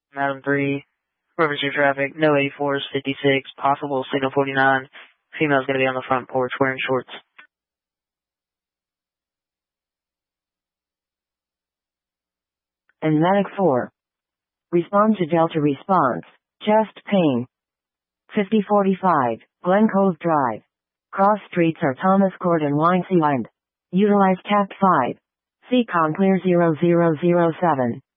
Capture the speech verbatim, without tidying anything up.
Madam three, reference your traffic, no eighty-fours, fifty-six, possible signal forty-nine. Female's going to be on the front porch wearing shorts. And Medic four. Respond to Delta response. Chest pain. fifty forty-five, Glen Cove Drive. Cross streets are Thomas Court and Windsea End. Utilize C A P five. C CON clear zero zero zero seven.